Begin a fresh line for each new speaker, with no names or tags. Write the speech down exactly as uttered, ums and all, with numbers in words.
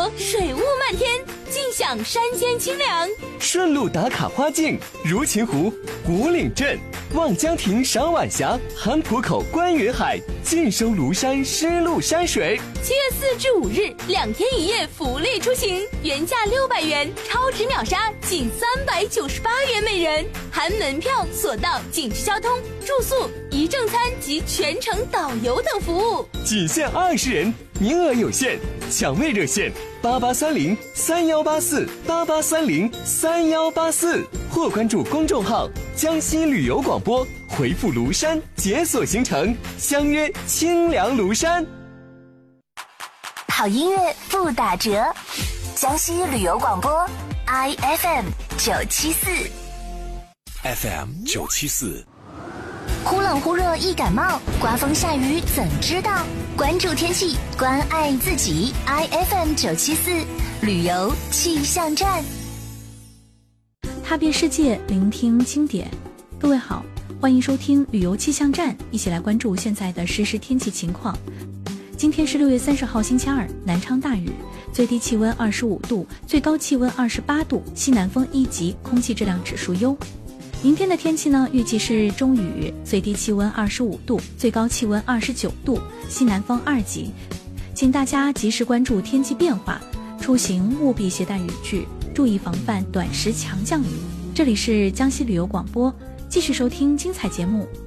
河水雾漫天，尽享山间清凉。
顺路打卡花境，如琴湖、古岭镇、望江亭赏晚霞，韩浦口观云海，尽收庐山湿漉山水。
七月四至五日，两天一夜福利出行，原价六百元，超值秒杀仅三百九十八元每人，含门票、索道、景区交通、住宿、一正餐及全程导游等服务，
仅限二十人，名额有限，抢位热线八八三零三幺八四八八三零三幺八四，或关注公众号江西旅游广播，回复庐山解锁行程，相约清凉庐山。
好音乐不打折，江西旅游广播 I F M 九七四
F M 九七四。
忽冷忽热易感冒，刮风下雨怎知道？关注天气，关爱自己。I F M 九七四旅游气象站，
踏遍世界，聆听经典。各位好，欢迎收听旅游气象站，一起来关注现在的实时天气情况。今天是六月三十号星期二，南昌大雨，最低气温二十五度，最高气温二十八度，西南风一级，空气质量指数优。明天的天气呢，预计是中雨，最低气温二十五度，最高气温二十九度，西南风二级。请大家及时关注天气变化，出行务必携带雨具，注意防范短时强降雨。这里是江西旅游广播，继续收听精彩节目，